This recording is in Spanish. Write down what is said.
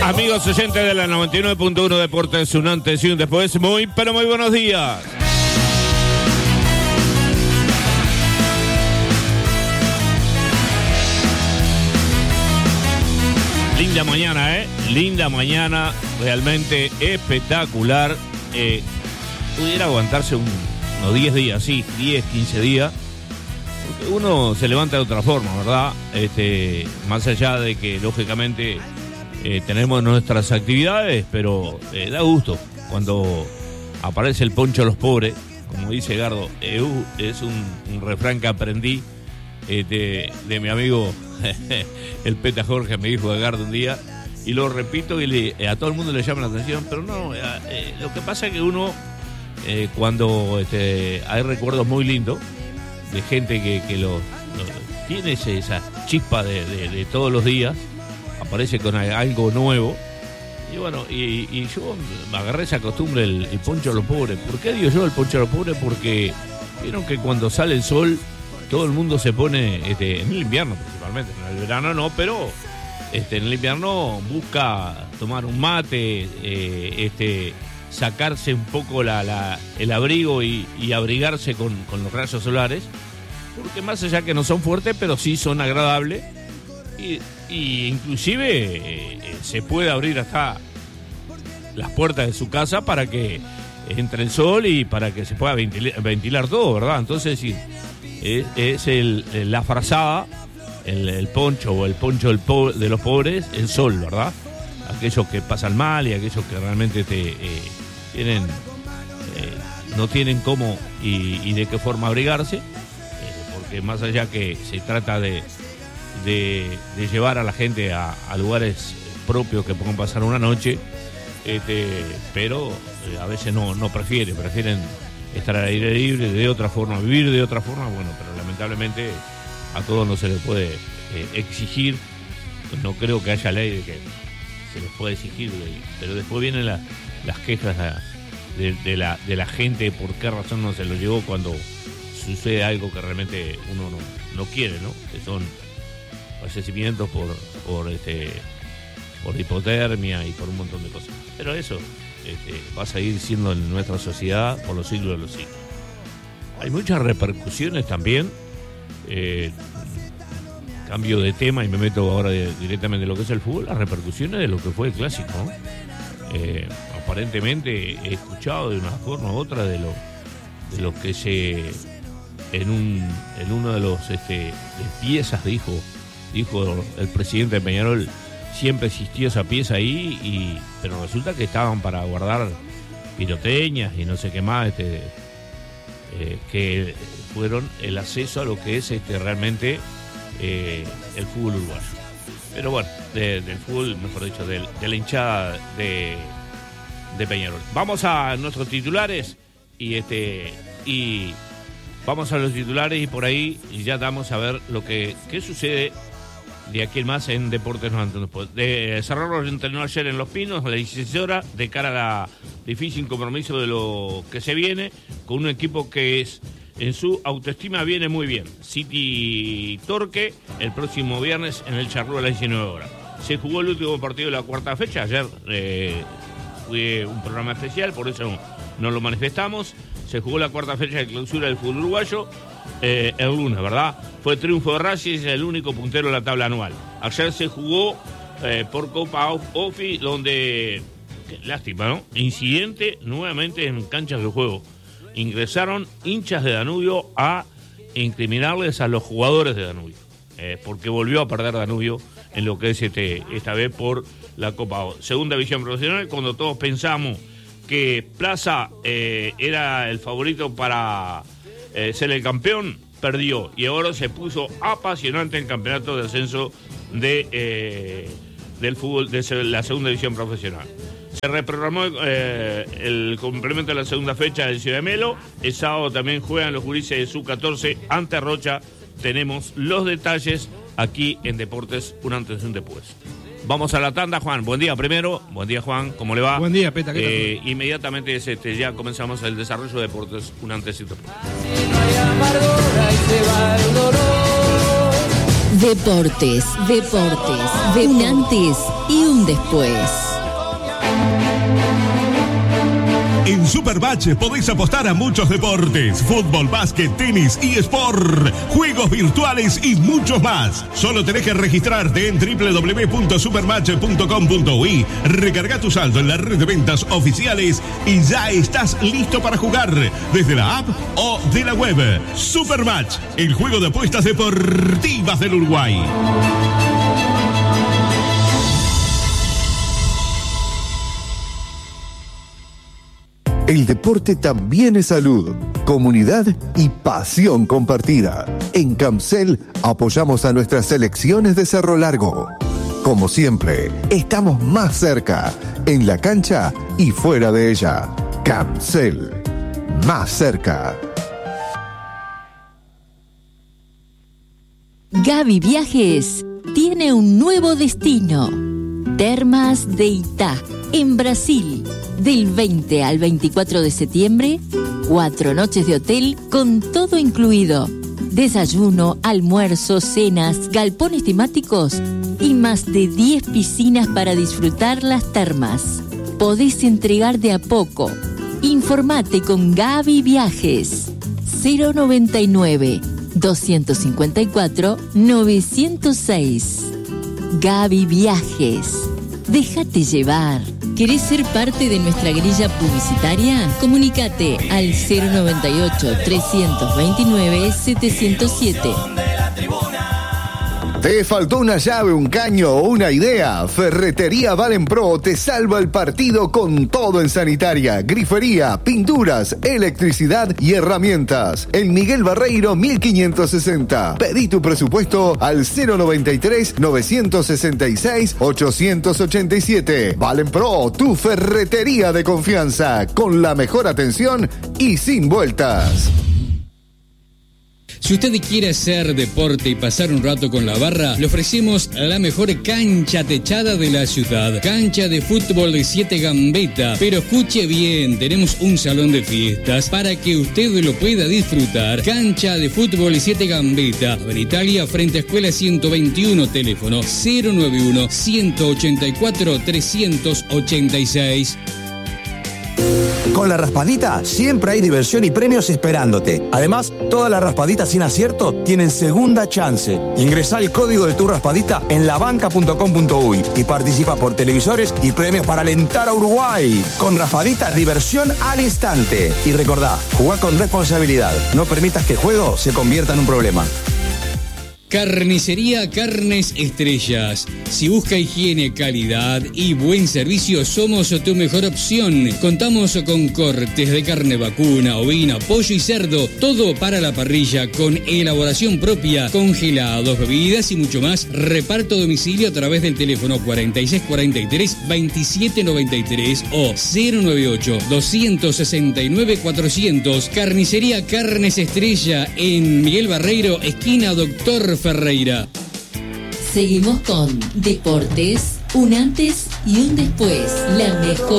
Amigos oyentes de la 99.1 Deportes, un antes y un después. Muy, pero muy buenos días. Linda mañana, linda mañana, realmente espectacular. Pudiera aguantarse unos 10 días, sí, 10, 15 días. Porque uno se levanta de otra forma, ¿verdad? Más allá de que, lógicamente, tenemos nuestras actividades, pero da gusto cuando aparece el poncho a los pobres. Como dice Gardo, es un refrán que aprendí de mi amigo el Peta Jorge, me dijo de Gardo un día, y lo repito y a todo el mundo le llama la atención, pero no, lo que pasa es que uno, cuando hay recuerdos muy lindos de gente que tiene esa chispa de todos los días, aparece con algo nuevo, y bueno, y yo me agarré esa costumbre, el poncho a los pobres. ¿Por qué digo yo el poncho a los pobres? Porque vieron que cuando sale el sol todo el mundo se pone, en el invierno principalmente, en el verano no, pero en el invierno busca tomar un mate, sacarse un poco el abrigo y abrigarse con los rayos solares, porque más allá que no son fuertes, pero sí son agradables, y inclusive se puede abrir hasta las puertas de su casa para que entre el sol y para que se pueda ventilar todo, ¿verdad? Entonces sí, es la frazada, el poncho o el poncho de los pobres, el sol, ¿verdad? Aquellos que pasan mal y aquellos que realmente no tienen cómo y de qué forma abrigarse, porque más allá que se trata de llevar a la gente a lugares propios que puedan pasar una noche, pero a veces no prefieren estar al aire libre de otra forma, vivir de otra forma, bueno, pero lamentablemente a todos no se les puede exigir. No creo que haya ley de que se les puede exigir, pero después vienen las quejas de la gente, por qué razón no se lo llevó cuando sucede algo que realmente uno no quiere, ¿no? Que son fallecimientos por hipotermia y por un montón de cosas. Pero eso va a seguir siendo en nuestra sociedad por los siglos de los siglos. Hay muchas repercusiones también. Cambio de tema y me meto ahora directamente en lo que es el fútbol. Las repercusiones de lo que fue el clásico, ¿no? Aparentemente he escuchado de una forma u otra de lo que en uno de los de piezas dijo el presidente de Peñarol. Siempre existió esa pieza ahí, pero resulta que estaban para guardar piroteñas y no sé qué más, que fueron el acceso a lo que es realmente el fútbol uruguayo. Pero bueno, del fútbol, mejor dicho, de la hinchada de Peñarol. Vamos a nuestros titulares y vamos a los titulares y por ahí ya damos a ver qué sucede de aquí en más en Deportes 99. Cerrarlo lo entrenó ayer en Los Pinos a las 16 horas de cara a la difícil compromiso de lo que se viene con un equipo que en su autoestima viene muy bien. City Torque el próximo viernes en el Charrúa a las 19 horas. Se jugó el último partido de la cuarta fecha. Ayer fue un programa especial, por eso no lo manifestamos. Se jugó la cuarta fecha de clausura del fútbol uruguayo el lunes, ¿verdad? Fue triunfo de Racing, es el único puntero de la tabla anual. Ayer se jugó por Copa Ofi, donde, lástima, ¿no? Incidente nuevamente en canchas de juego. Ingresaron hinchas de Danubio a incriminarles a los jugadores de Danubio, porque volvió a perder Danubio en lo que es esta vez por la Copa O. Segunda división profesional, cuando todos pensamos que Plaza era el favorito para ser el campeón, perdió y ahora se puso apasionante el campeonato de ascenso del fútbol de la segunda división profesional. Se reprogramó el complemento de la segunda fecha del Ciudad de Melo. El sábado también juegan los gurises de Sub-14 ante Rocha. Tenemos los detalles aquí en Deportes, un antes y un después. Vamos a la tanda, Juan. Buen día primero. Buen día, Juan. ¿Cómo le va? Buen día, Peta. ¿Qué tal? Inmediatamente ya comenzamos el desarrollo de Deportes, un antes y un después. Si no hay amargura y se va el dolor. Deportes, de un antes y un después. En Supermatch podéis apostar a muchos deportes: fútbol, básquet, tenis, eSport, juegos virtuales y muchos más. Solo tenés que registrarte en www.supermatch.com.uy, recarga tu saldo en la red de ventas oficiales y ya estás listo para jugar desde la app o de la web. Supermatch, el juego de apuestas deportivas del Uruguay. El deporte también es salud, comunidad y pasión compartida. En Camcel apoyamos a nuestras selecciones de Cerro Largo. Como siempre, estamos más cerca, en la cancha y fuera de ella. Camcel, más cerca. Gaby Viajes tiene un nuevo destino. Termas de Itá, en Brasil. Del 20 al 24 de septiembre, 4 noches de hotel con todo incluido. Desayuno, almuerzo, cenas, galpones temáticos y más de 10 piscinas para disfrutar las termas. Podés entregar de a poco. Informate con Gaby Viajes. 099 254 906. Gaby Viajes. Déjate llevar. ¿Querés ser parte de nuestra grilla publicitaria? Comunícate al 098-329-707. ¿Te faltó una llave, un caño o una idea? Ferretería Valenpro te salva el partido con todo en sanitaria, grifería, pinturas, electricidad y herramientas. En Miguel Barreiro 1560. Pedí tu presupuesto al 093-966-887. Valenpro, tu ferretería de confianza, con la mejor atención y sin vueltas. Si usted quiere hacer deporte y pasar un rato con la barra, le ofrecemos la mejor cancha techada de la ciudad. Cancha de fútbol de 7 Gambetta. Pero escuche bien, tenemos un salón de fiestas para que usted lo pueda disfrutar. Cancha de fútbol de 7 Gambetta. En Italia, frente a Escuela 121, teléfono 091-184-386. Con la raspadita siempre hay diversión y premios esperándote. Además, todas las raspaditas sin acierto tienen segunda chance. Ingresá el código de tu raspadita en labanca.com.uy y participa por televisores y premios para alentar a Uruguay. Con raspadita, diversión al instante. Y recordá, jugá con responsabilidad. No permitas que el juego se convierta en un problema. Carnicería Carnes Estrellas. Si busca higiene, calidad y buen servicio, somos tu mejor opción. Contamos con cortes de carne vacuna, ovina, pollo y cerdo. Todo para la parrilla con elaboración propia, congelados, bebidas y mucho más. Reparto a domicilio a través del teléfono 4643-2793 o 098-269-400. Carnicería Carnes Estrella en Miguel Barreiro, esquina Doctor Ferreira. Seguimos con Deportes, un antes y un después. La mejor